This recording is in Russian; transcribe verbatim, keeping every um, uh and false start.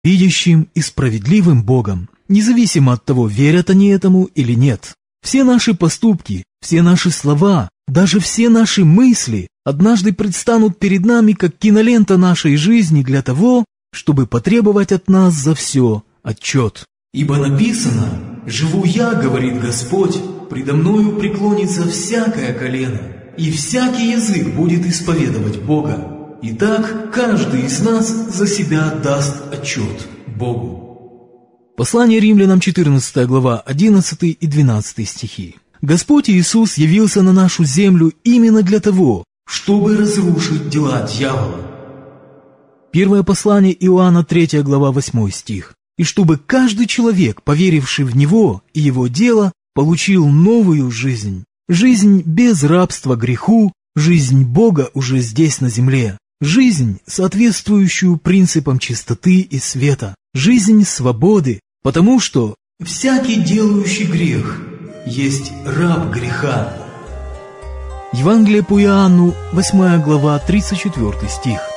видящим и справедливым Богом, независимо от того, верят они этому или нет. Все наши поступки, все наши слова, даже все наши мысли однажды предстанут перед нами как кинолента нашей жизни для того, чтобы потребовать от нас за все отчет. «Ибо написано: живу я, говорит Господь, предо мною преклонится всякое колено, и всякий язык будет исповедовать Бога. Итак, каждый из нас за себя даст отчет Богу». Послание Римлянам, четырнадцатая глава, одиннадцатый и двенадцатый стихи. Господь Иисус явился на нашу землю именно для того, чтобы разрушить дела дьявола. Первое послание Иоанна, третья глава, восьмой стих. «И чтобы каждый человек, поверивший в Него и Его дело, получил новую жизнь, жизнь без рабства греху, жизнь Бога уже здесь на земле, жизнь, соответствующую принципам чистоты и света, жизнь свободы, потому что всякий делающий грех есть раб греха». Евангелие по Иоанну, восьмая глава, тридцать четвёртый стих.